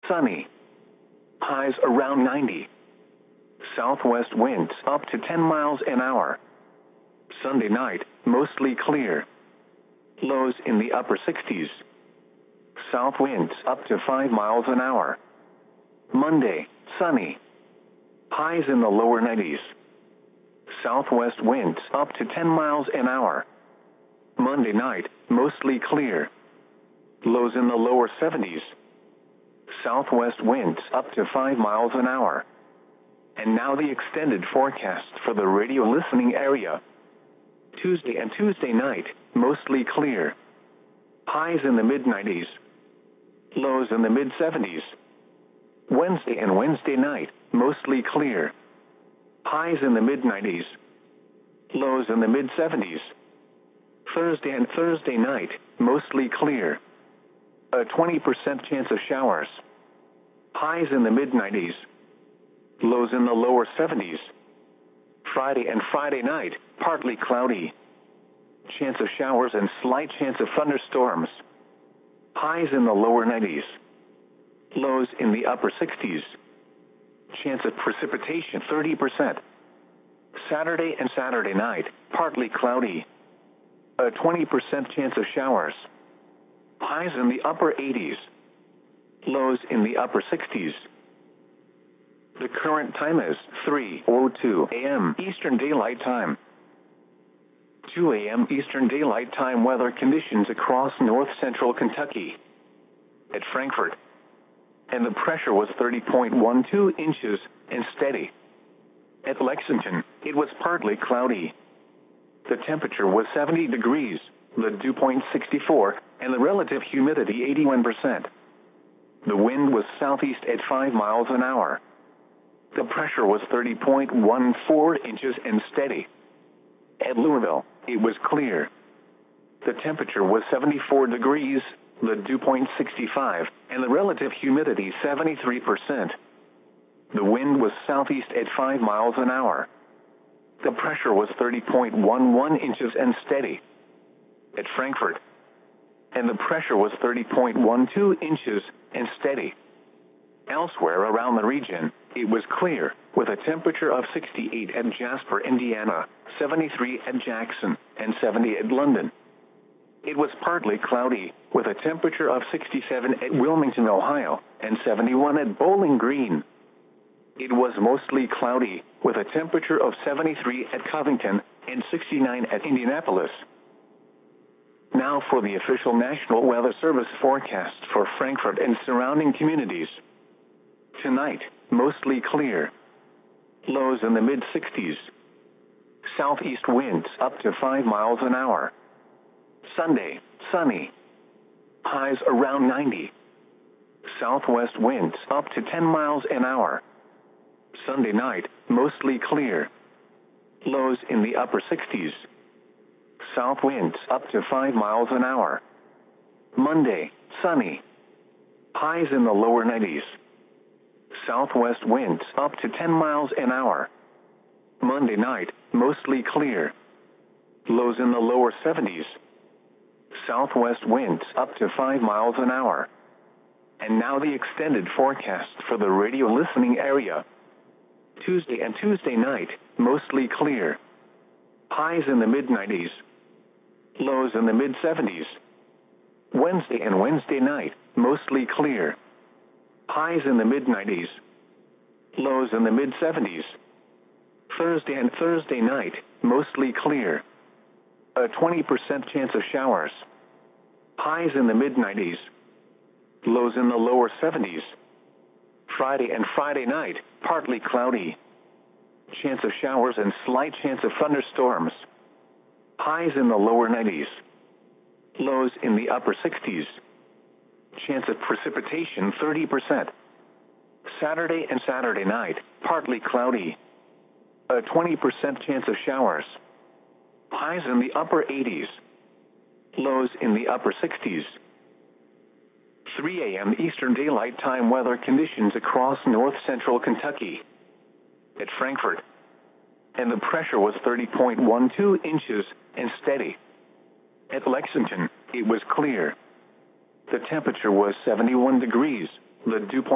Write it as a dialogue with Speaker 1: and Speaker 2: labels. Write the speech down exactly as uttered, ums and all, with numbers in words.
Speaker 1: sunny. Highs around ninety. Southwest winds up to ten miles an hour. Sunday night, mostly clear. Lows in the upper sixties. South winds up to five miles an hour. Monday, sunny. Highs in the lower nineties. Southwest winds up to ten miles an hour. Monday night, mostly clear. Lows in the lower seventies. Southwest winds up to five miles an hour. And now the extended forecast for the radio listening area. Tuesday and Tuesday night, mostly clear. Highs in the mid nineties. Lows in the mid seventies. Wednesday and Wednesday night, mostly clear. Highs in the mid nineties. Lows in the mid seventies. Thursday and Thursday night, mostly clear. A twenty percent chance of showers. Highs in the mid nineties. Lows in the lower seventies. Friday and Friday night, partly cloudy. Chance of showers and slight chance of thunderstorms. Highs in the lower nineties. Lows in the upper sixties. Chance of precipitation thirty percent. Saturday and Saturday night, partly cloudy. A twenty percent chance of showers. Highs in the upper eighties. Lows in the upper sixties. The current time is three oh two a m Eastern Daylight Time. two a m Eastern Daylight Time weather conditions across north central Kentucky. At Frankfort. And the pressure was thirty point one two inches and steady. At Lexington, it was partly cloudy. The temperature was seventy degrees, the dew point sixty-four, and the relative humidity eighty-one percent. The wind was southeast at five miles an hour. The pressure was thirty point one four inches and steady. At Louisville, it was clear. The temperature was seventy-four degrees, the dew point sixty-five, and the relative humidity seventy-three percent. The wind was southeast at five miles an hour. The pressure was thirty point one one inches and steady. At Frankfort. And the pressure was thirty point one two inches and steady. Elsewhere around the region, it was clear, with a temperature of sixty-eight at Jasper, Indiana, seventy-three at Jackson, and seventy at London. It was partly cloudy, with a temperature of sixty-seven at Wilmington, Ohio, and seventy-one at Bowling Green. It was mostly cloudy, with a temperature of seventy-three at Covington and sixty-nine at Indianapolis. Now for the official National Weather Service forecast for Frankfort and surrounding communities. Tonight, mostly clear. Lows in the mid sixties. Southeast winds up to five miles an hour. Sunday, sunny. Highs around ninety. Southwest winds up to ten miles an hour. Sunday night, mostly clear. Lows in the upper sixties. South winds up to five miles an hour. Monday, sunny. Highs in the lower nineties. Southwest winds up to ten miles an hour. Monday night, mostly clear. Lows in the lower seventies. Southwest winds up to five miles an hour. And now the extended forecast for the radio listening area. Tuesday and Tuesday night, mostly clear. Highs in the mid nineties. Lows in the mid seventies. Wednesday and Wednesday night, mostly clear. Highs in the mid nineties. Lows in the mid seventies. Thursday and Thursday night, mostly clear. A twenty percent chance of showers. Highs in the mid nineties. Lows in the lower seventies. Friday and Friday night, partly cloudy. Chance of showers and slight chance of thunderstorms. Highs in the lower nineties. Lows in the upper sixties. Chance of precipitation thirty percent. Saturday and Saturday night, partly cloudy. A twenty percent chance of showers. Highs in the upper eighties. Lows in the upper sixties. three a m Eastern Daylight Time weather conditions across north central Kentucky. At Frankfort. And the pressure was thirty point one two inches and steady. At Lexington, it was clear. The temperature was seventy-one degrees, the dew point